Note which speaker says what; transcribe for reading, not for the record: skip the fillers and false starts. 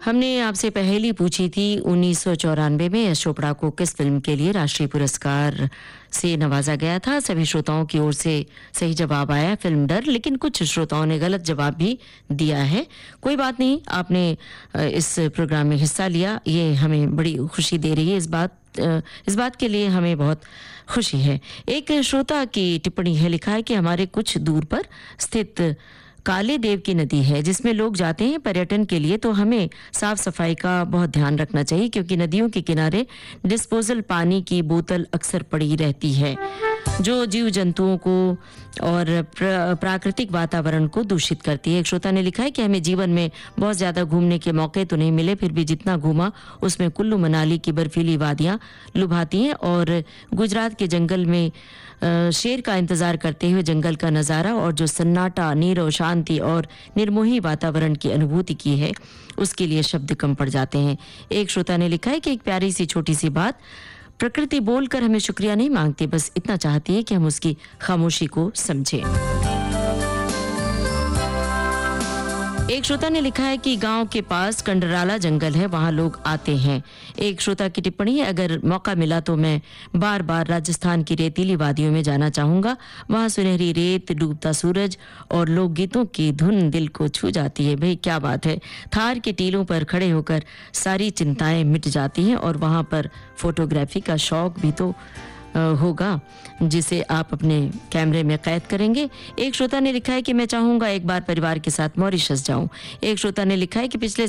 Speaker 1: हमने आपसे पहेली पूछी थी 1994 में यश चोपड़ा को किस फिल्म के लिए राष्ट्रीय पुरस्कार से नवाजा गया था। सभी श्रोताओं की ओर से सही जवाब आया फिल्म डर, लेकिन कुछ श्रोताओं ने गलत जवाब भी दिया है। कोई बात नहीं, आपने इस प्रोग्राम में हिस्सा लिया, ये हमें बड़ी खुशी दे रही है। इस बात के लिए हमें बहुत खुशी है। एक श्रोता की टिप्पणी है, लिखा है कि हमारे कुछ दूर पर स्थित काले देव की नदी है जिसमें लोग जाते हैं पर्यटन के लिए, तो हमें साफ सफाई का बहुत ध्यान रखना चाहिए क्योंकि नदियों के किनारे डिस्पोजल पानी की बोतल अक्सर पड़ी रहती है जो जीव जंतुओं को और प्राकृतिक वातावरण को दूषित करती है। एक श्रोता ने लिखा है कि हमें जीवन में बहुत ज्यादा घूमने के मौके तो नहीं मिले, फिर भी जितना घूमा उसमें कुल्लू मनाली की बर्फीली वादियां लुभाती हैं और गुजरात के जंगल में शेर का इंतजार करते हुए जंगल का नजारा और जो सन्नाटा, नीरव, शांति और निर्मोही वातावरण की अनुभूति की है उसके लिए शब्द कम पड़ जाते हैं। एक श्रोता ने लिखा है कि एक प्यारी सी छोटी सी बात, प्रकृति बोलकर हमें शुक्रिया नहीं मांगती, बस इतना चाहती है कि हम उसकी खामोशी को समझें। एक श्रोता ने लिखा है कि गांव के पास कंडराला जंगल है, वहां लोग आते हैं। एक श्रोता की टिप्पणी है, अगर मौका मिला तो मैं बार बार राजस्थान की रेतीली वादियों में जाना चाहूंगा। वहां सुनहरी रेत, डूबता सूरज और लोकगीतों की धुन दिल को छू जाती है। भाई क्या बात है, थार के टीलों पर खड़े होकर सारी चिंताएं मिट जाती हैं और वहां पर फोटोग्राफी का शौक भी तो होगा जिसे आप अपने कैमरे में कैद करेंगे। एक श्रोता ने लिखा है कि मैं चाहूंगा एक बार परिवार के साथ मॉरिशस जाऊं। एक श्रोता ने लिखा है कि पिछले